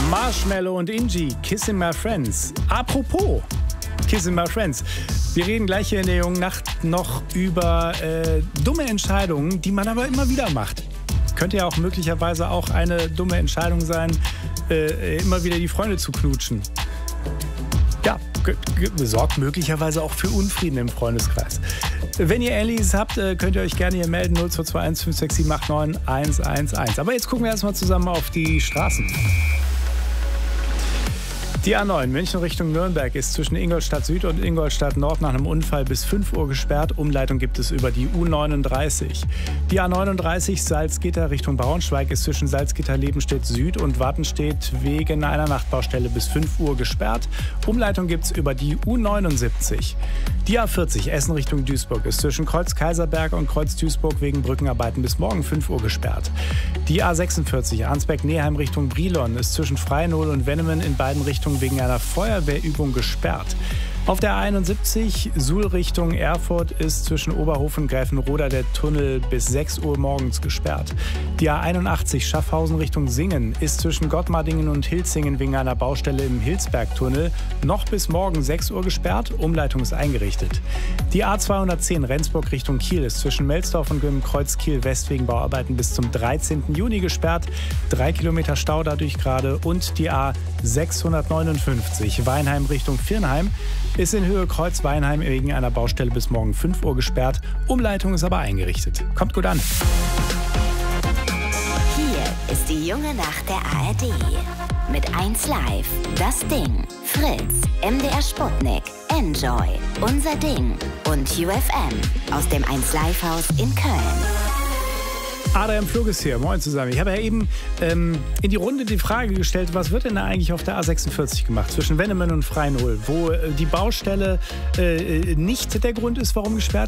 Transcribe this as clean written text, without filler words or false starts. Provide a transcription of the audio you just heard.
Marshmello und Ingi, Kissing My Friends. Apropos Kissing My Friends. Wir reden gleich hier in der jungen Nacht noch über dumme Entscheidungen, die man aber immer wieder macht. Könnte ja auch möglicherweise auch eine dumme Entscheidung sein, immer wieder die Freunde zu knutschen. Ja, sorgt möglicherweise auch für Unfrieden im Freundeskreis. Wenn ihr Ähnliches habt, könnt ihr euch gerne hier melden. 0221 567 89 111. Aber jetzt gucken wir erstmal zusammen auf die Straßen. Die A9 München Richtung Nürnberg ist zwischen Ingolstadt Süd und Ingolstadt Nord nach einem Unfall bis 5 Uhr gesperrt. Umleitung gibt es über die U39. Die A39 Salzgitter Richtung Braunschweig ist zwischen Salzgitter-Lebenstedt Süd und Wattenstedt wegen einer Nachtbaustelle bis 5 Uhr gesperrt. Umleitung gibt es über die U79. Die A40 Essen Richtung Duisburg ist zwischen Kreuz Kaiserberg und Kreuz Duisburg wegen Brückenarbeiten bis morgen 5 Uhr gesperrt. Die A46 Arnsberg-Neheim Richtung Brilon ist zwischen Freinohl und Wennemen in beiden Richtungen wegen einer Feuerwehrübung gesperrt. Auf der A71 Suhl Richtung Erfurt ist zwischen Oberhof und Gräfenroda der Tunnel bis 6 Uhr morgens gesperrt. Die A81 Schaffhausen Richtung Singen ist zwischen Gottmardingen und Hilzingen wegen einer Baustelle im Hilsbergtunnel noch bis morgen 6 Uhr gesperrt. Umleitung ist eingerichtet. Die A210 Rendsburg Richtung Kiel ist zwischen Melsdorf und Gömmenkreuz Kiel West wegen Bauarbeiten bis zum 13. Juni gesperrt. 3 Kilometer Stau dadurch gerade. Und die A659 Weinheim Richtung Virnheim ist in Höhe Kreuz-Weinheim wegen einer Baustelle bis morgen 5 Uhr gesperrt. Umleitung ist aber eingerichtet. Kommt gut an. Hier ist die junge Nacht der ARD. Mit 1 Live, Das Ding, Fritz, MDR Sputnik, Enjoy, Unser Ding und UFM aus dem 1 Live Haus in Köln. Adrian Flug ist hier. Moin zusammen. Ich habe ja eben in die Runde die Frage gestellt, was wird denn da eigentlich auf der A46 gemacht zwischen Wennemen und Freinohl, wo die Baustelle nicht der Grund ist, warum gesperrt